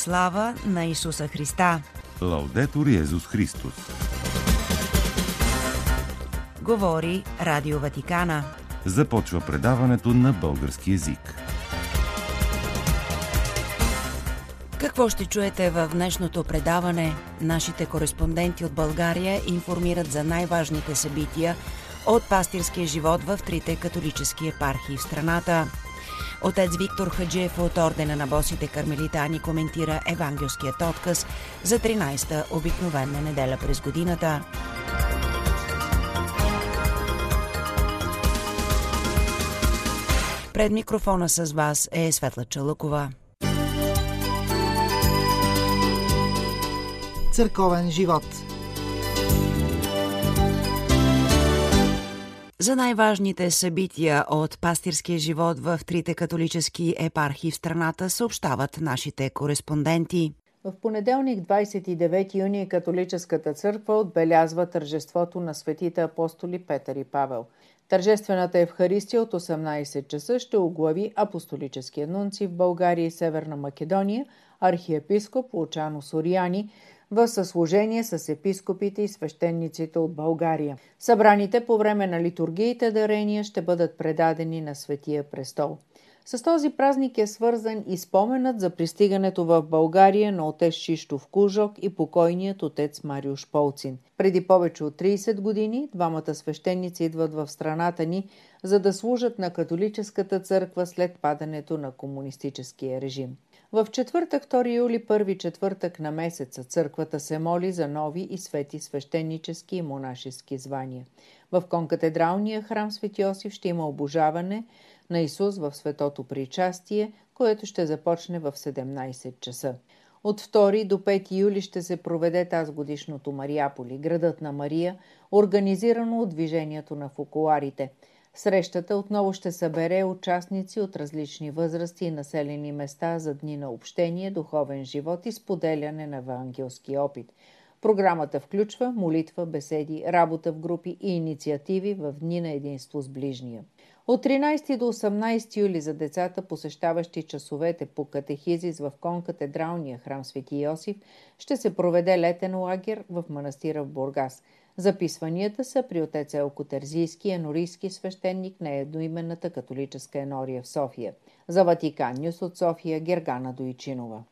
Слава на Исуса Христа! Лаудетур Йезус Христос! Говори Радио Ватикана. Започва предаването на български език. Какво ще чуете в днешното предаване? Нашите кореспонденти от България информират за най-важните събития от пастирския живот в трите католически епархии в страната. Отец Виктор Хаджиев от Ордена на босите кармелитани коментира евангелският отказ за 13-та обикновена неделя през годината. Пред микрофона с вас е Светла Чалъкова. Църковен живот. За най-важните събития от пастирския живот в трите католически епархии в страната съобщават нашите кореспонденти. В понеделник, 29 юни, католическата църква отбелязва тържеството на светите апостоли Петър и Павел. Тържествената Евхаристия от 18 часа ще оглави апостолическия нунци в България и Северна Македония, архиепископ Лучано Сориани, в съслужение с епископите и свещениците от България. Събраните по време на литургиите дарения ще бъдат предадени на Светия престол. С този празник е свързан и споменът за пристигането в България на отец Шиштов Кужок и покойният отец Мариуш Полцин. Преди повече от 30 години двамата свещеници идват в страната ни, за да служат на католическата църква след падането на комунистическия режим. В четвъртък, 2 юли, първи четвъртък на месеца, църквата се моли за нови и свети свещенически и монашески звания. В конкатедралния храм Свети Йосиф ще има обожаване на Исус в светото причастие, което ще започне в 17 часа. От 2 до 5 юли ще се проведе тазгодишното Мариаполи, градът на Мария, организирано от движението на фокуларите. Срещата отново ще събере участници от различни възрасти и населени места за дни на общение, духовен живот и споделяне на евангелски опит. Програмата включва молитва, беседи, работа в групи и инициативи в дни на единство с ближния. От 13 до 18 юли за децата, посещаващи часовете по катехизис в конкатедралния храм Свети Йосиф, ще се проведе летен лагер в манастира в Бургас. Записванията са при отец Елко Терзийски, енорийски свещеник на едноименната католическа енория в София. За Ватикан Нюс от София, Гергана Дойчинова.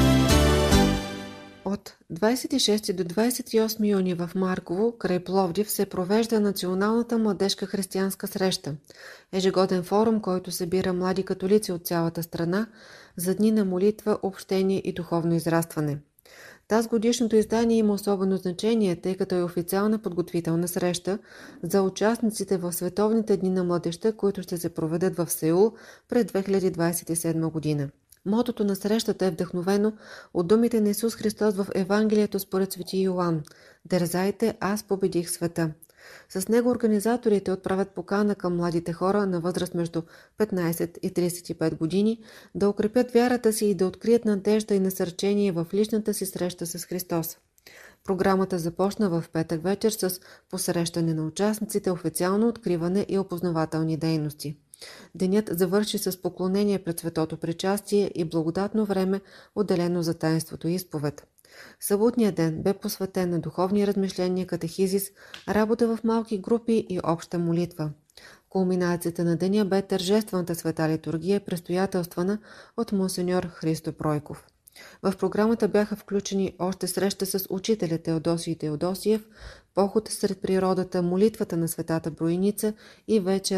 От 26 до 28 юни в Марково, край Пловдив, се провежда Националната младежка християнска среща. Ежегоден форум, който събира млади католици от цялата страна за дни на молитва, общение и духовно израстване. Тазгодишното издание има особено значение, тъй като е официална подготвителна среща за участниците в Световните дни на младежта, които ще се проведат в Сеул през 2027 година. Мотото на срещата е вдъхновено от думите на Исус Христос в Евангелието според Свети Йоан: „Дързайте, аз победих света“. С него организаторите отправят покана към младите хора на възраст между 15 и 35 години да укрепят вярата си и да открият надежда и насърчение в личната си среща с Христос. Програмата започна в петък вечер с посрещане на участниците, официално откриване и опознавателни дейности. Денят завърши с поклонение пред светото причастие и благодатно време, отделено за таинството и изповед. Съботният ден бе посветен на духовни размишления, катехизис, работа в малки групи и обща молитва. Кулминацията на деня бе тържествената света литургия, предстоятелствана от монсеньор Христо Пройков. В програмата бяха включени още среща с учителя Теодосий Теодосиев, поход сред природата, молитвата на светата Броиница и вечер